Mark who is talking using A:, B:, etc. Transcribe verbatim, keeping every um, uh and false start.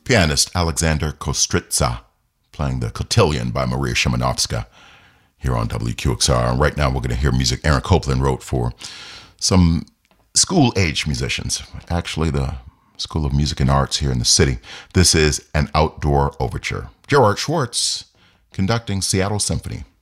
A: Pianist Alexander Kostritza playing the Cotillion by Maria Szymanowska here on W Q X R. And right now we're going to hear music Aaron Copland wrote for some school-age musicians, actually the School of Music and Arts here in the city. This is an outdoor overture. Gerard Schwartz conducting Seattle Symphony.